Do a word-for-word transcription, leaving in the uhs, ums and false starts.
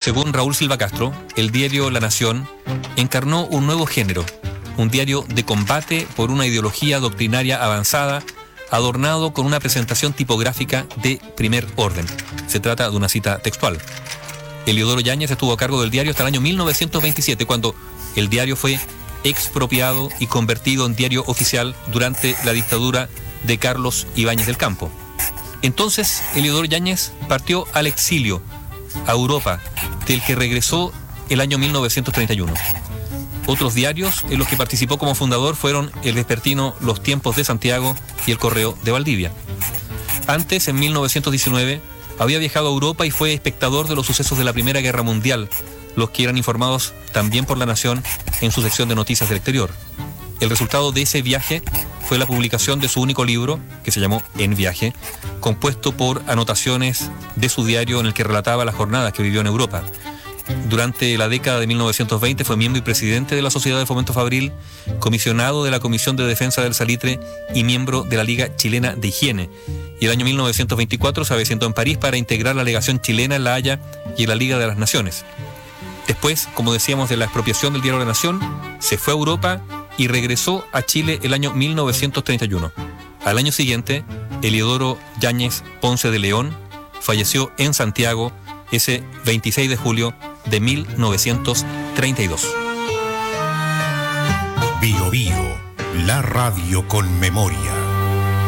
Según Raúl Silva Castro, el diario La Nación encarnó un nuevo género, un diario de combate por una ideología doctrinaria avanzada, adornado con una presentación tipográfica de primer orden. Se trata de una cita textual. Eliodoro Yáñez estuvo a cargo del diario hasta el año mil novecientos veintisiete, cuando el diario fue expropiado y convertido en diario oficial durante la dictadura de Carlos Ibáñez del Campo. Entonces, Eliodoro Yáñez partió al exilio, a Europa, del que regresó el año mil novecientos treinta y uno. Otros diarios en los que participó como fundador fueron el vespertino Los Tiempos de Santiago y el Correo de Valdivia. Antes, en mil novecientos diecinueve, había viajado a Europa y fue espectador de los sucesos de la Primera Guerra Mundial, los que eran informados también por La Nación en su sección de noticias del exterior. El resultado de ese viaje fue la publicación de su único libro, que se llamó En Viaje, compuesto por anotaciones de su diario en el que relataba las jornadas que vivió en Europa. Durante la década de mil novecientos veinte fue miembro y presidente de la Sociedad de Fomento Fabril, comisionado de la Comisión de Defensa del Salitre y miembro de la Liga Chilena de Higiene. Y el año mil novecientos veinticuatro se avecindó en París para integrar la legación chilena en La Haya y en la Liga de las Naciones. Después, como decíamos, de la expropiación del diario La Nación, se fue a Europa y regresó a Chile el año mil novecientos treinta y uno. Al año siguiente, Eliodoro Yáñez Ponce de León falleció en Santiago ese veintiséis de julio de mil novecientos treinta y dos. Bio Bio, la radio con memoria.